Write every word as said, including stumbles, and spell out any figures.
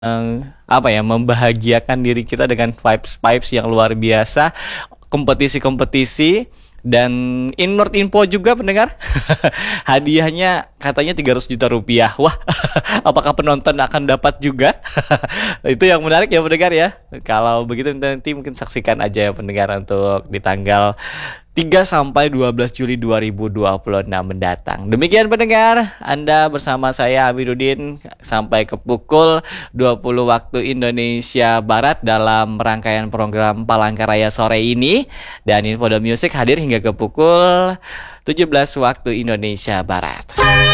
Eee, apa ya, membahagiakan diri kita dengan vibes-vibes yang luar biasa, kompetisi-kompetisi, dan menurut info juga pendengar, hadiahnya katanya tiga ratus juta rupiah. Wah, apakah penonton akan dapat juga? Itu yang menarik ya pendengar ya. Kalau begitu nanti mungkin saksikan aja ya pendengar untuk di tanggal tiga sampai dua belas Juli dua ribu dua puluh enam mendatang. Demikian pendengar, Anda bersama saya Amiruddin sampai ke pukul dua puluh waktu Indonesia Barat dalam rangkaian program Palangkaraya sore ini, dan Info The Music hadir hingga ke pukul tujuh belas waktu Indonesia Barat.